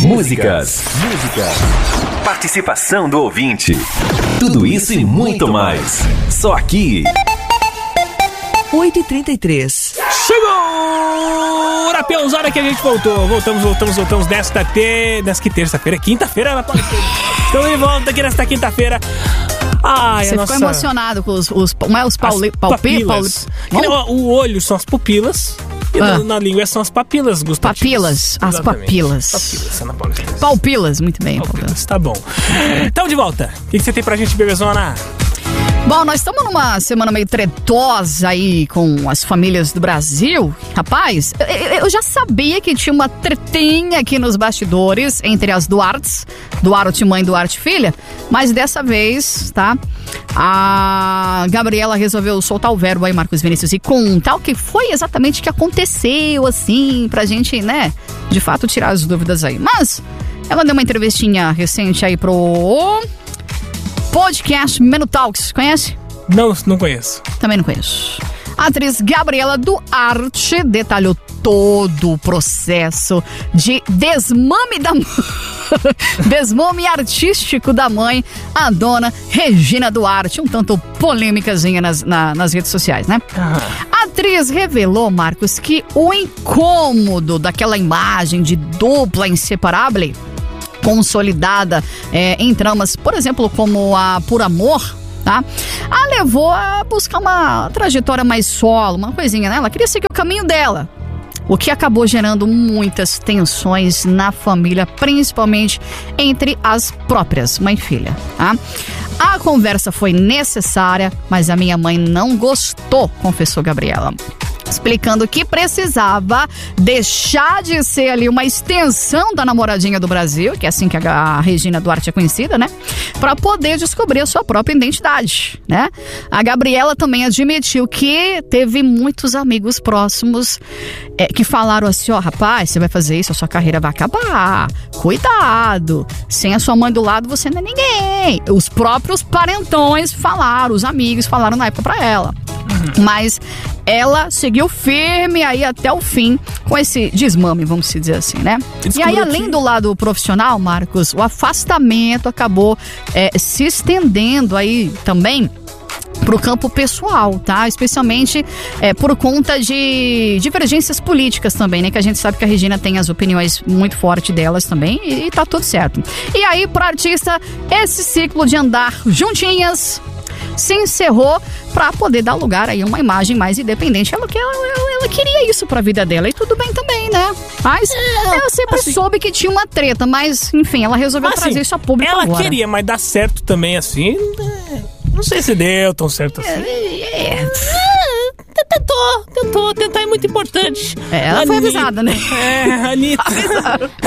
Músicas, participação do ouvinte. Tudo isso e muito mais. Só aqui. 8h33. Chegou! Na peãozada que a gente voltou. Voltamos nesta terça-feira. Quinta-feira, estamos de volta aqui nesta quinta-feira. Ai, você ficou emocionado com os papilas. O olho são as pupilas e na língua são as papilas gustativas. Papilas, as papilas. Papilas, Ana Paula. Palpilas, muito bem. Palpilas, tá bom. Então, de volta. O que você tem pra gente, bebezona? Bom, nós estamos numa semana meio tretosa aí com as famílias do Brasil. Rapaz, eu já sabia que tinha uma tretinha aqui nos bastidores entre as Duartes, Duarte mãe, Duarte filha, mas dessa vez, tá? A Gabriela resolveu soltar o verbo aí, Marcos Vinícius, e contar o que foi exatamente que aconteceu, assim, pra gente, né, de fato tirar as dúvidas aí. Mas ela deu uma entrevistinha recente aí pro podcast Menu Talks, conhece? Não conheço. Também não conheço. A atriz Gabriela Duarte detalhou todo o processo de desmame artístico da mãe, a dona Regina Duarte, um tanto polêmicazinha nas redes sociais, né? A atriz revelou, Marcos, que o incômodo daquela imagem de dupla inseparável consolidada em tramas, por exemplo, como a Por Amor, tá? A levou a buscar uma trajetória mais solo, uma coisinha, né? Ela queria seguir o caminho dela, o que acabou gerando muitas tensões na família, principalmente entre as próprias mãe e filha, tá? A conversa foi necessária, mas a minha mãe não gostou, confessou Gabriela, explicando que precisava deixar de ser ali uma extensão da namoradinha do Brasil, que é assim que a Regina Duarte é conhecida, né? Para poder descobrir a sua própria identidade, né? A Gabriela também admitiu que teve muitos amigos próximos que falaram assim, ó, rapaz, você vai fazer isso, a sua carreira vai acabar, cuidado, sem a sua mãe do lado você não é ninguém. Os próprios parentões falaram, os amigos falaram na época pra ela. Mas ela seguiu firme aí até o fim com esse desmame, vamos dizer assim, né? E aí, além do lado profissional, Marcos, o afastamento acabou se estendendo aí também pro campo pessoal, tá? Especialmente por conta de divergências políticas também, né? Que a gente sabe que a Regina tem as opiniões muito fortes delas também e tá tudo certo. E aí, pro artista, esse ciclo de andar juntinhas se encerrou para poder dar lugar aí a uma imagem mais independente. Ela queria isso pra vida dela e tudo bem também, né? Mas ela sempre soube que tinha uma treta, mas enfim, ela resolveu trazer isso a público ela agora. Ela queria, mas dar certo também assim, não sei se deu tão certo assim. Tentar é muito importante. Ela foi avisada, né? Anitta.